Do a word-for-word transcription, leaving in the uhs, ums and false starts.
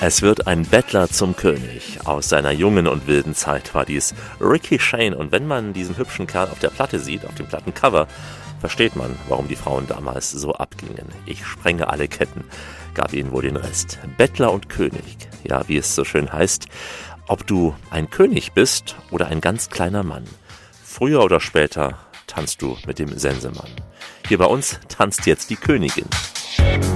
Es wird ein Bettler zum König. Aus seiner jungen und wilden Zeit war dies Ricky Shane. Und wenn man diesen hübschen Kerl auf der Platte sieht, auf dem Plattencover, versteht man, warum die Frauen damals so abgingen. Ich sprenge alle Ketten, gab ihnen wohl den Rest. Bettler und König, ja, wie es so schön heißt. Ob du ein König bist oder ein ganz kleiner Mann, früher oder später tanzt du mit dem Sensemann. Hier bei uns tanzt jetzt die Königin.